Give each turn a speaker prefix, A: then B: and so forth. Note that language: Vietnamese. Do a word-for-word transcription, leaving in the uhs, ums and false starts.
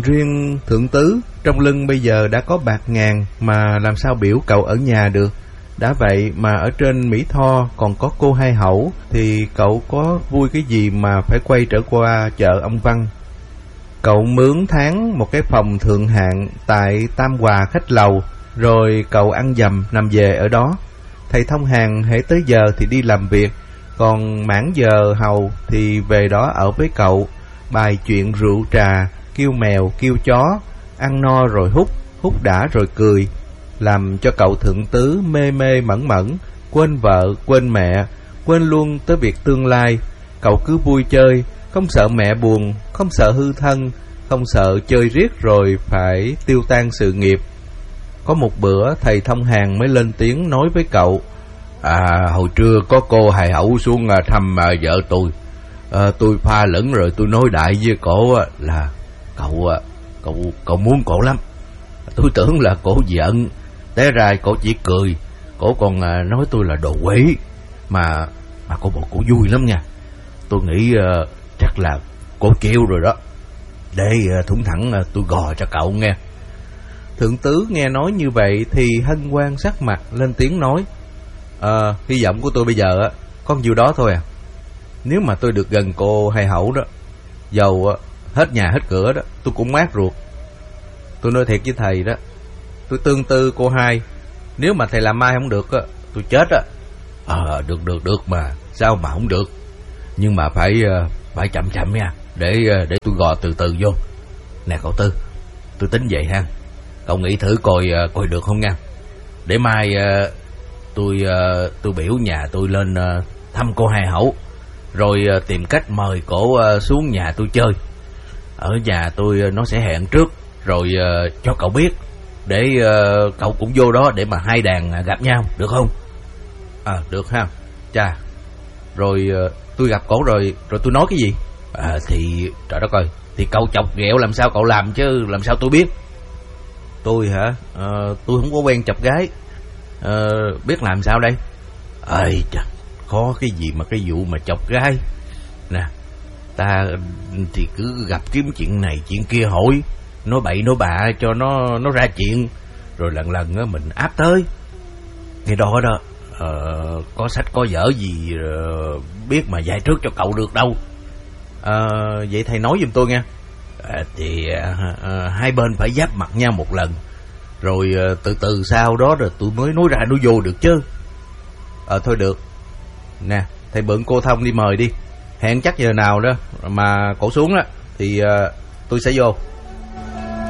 A: Riêng thượng tứ trong lưng bây giờ đã có bạc ngàn, mà làm sao biểu cậu ở nhà được. Đã vậy mà ở trên Mỹ Tho còn có cô hai hẩu, thì cậu có vui cái gì mà phải quay trở qua chợ ông Văn. Cậu mướn tháng một cái phòng thượng hạng tại Tam Hòa khách lầu, rồi cậu ăn dầm nằm về ở đó. Thầy thông hàng hễ tới giờ thì đi làm việc, còn mãn giờ hầu thì về đó ở với cậu, bài chuyện rượu trà, kêu mèo kêu chó, ăn no rồi hút, hút đã rồi cười, làm cho cậu thượng tứ mê mê mẩn mẩn, quên vợ, quên mẹ, quên luôn tới việc tương lai. Cậu cứ vui chơi, không sợ mẹ buồn, không sợ hư thân, không sợ chơi riết rồi phải tiêu tan sự nghiệp. Có một bữa thầy thông hàng mới lên tiếng nói với cậu:
B: À, hồi trưa có cô hài hậu xuống thăm à, vợ tôi. à, Tôi pha lẫn rồi tôi nói đại với cổ là Cậu cậu cậu muốn cổ lắm. Tôi tưởng là cổ giận, té ra cổ chỉ cười. Cổ còn à, nói tôi là đồ quỷ. Mà mà cổ bộ cổ vui lắm nha. Tôi nghĩ à, chắc là cổ chịu rồi đó. Để à, thủng thẳng à, tôi gò cho cậu nghe.
A: Thượng tứ nghe nói như vậy thì hân hoan sắc mặt, lên tiếng nói: Ờ, hy vọng của tôi bây giờ á có nhiêu đó thôi à. Nếu mà tôi được gần cô hai hậu đó, dầu á, hết nhà hết cửa đó, tôi cũng mát ruột. Tôi nói thiệt với thầy đó, tôi tương tư cô hai. Nếu mà thầy làm mai không được á, tôi chết á.
B: Ờ, được được được mà, sao mà không được. Nhưng mà phải phải chậm chậm nha, để để tôi gò từ từ vô. Nè cậu Tư, tôi tính vậy ha. Cậu nghĩ thử coi coi được không nha. Để mai tôi tôi biểu nhà tôi lên thăm cô hai hậu, rồi tìm cách mời cổ xuống nhà tôi chơi. Ở nhà tôi nó sẽ hẹn trước, rồi cho cậu biết, để cậu cũng vô đó để mà hai đàn gặp nhau, được không?
A: À, được ha. Chà, rồi tôi gặp cổ rồi, rồi tôi nói cái gì?
B: À, thì trời đất ơi, thì cậu chọc ghẹo làm sao cậu làm chứ, làm sao tôi biết?
A: Tôi hả? À, tôi không có quen chọc gái. À, biết làm sao đây?
B: Ây chà, khó cái gì mà cái vụ mà chọc gái. Nè, ta thì cứ gặp kiếm chuyện này chuyện kia hỏi, nói bậy nói bạ cho nó nó ra chuyện, rồi lần lần á mình áp tới. Cái đó đó, uh, có sách có vở gì uh, biết mà dạy trước cho cậu được đâu.
A: À, vậy thầy nói giùm tôi nha.
B: À, thì uh, uh, hai bên phải giáp mặt nhau một lần, rồi uh, từ từ sau đó rồi tôi mới nói ra nói vô được chứ.
A: Ờ thôi được. Nè, thầy bận cô Thông đi mời đi. Hẹn chắc giờ nào đó mà cổ xuống đó thì uh, tôi sẽ vô.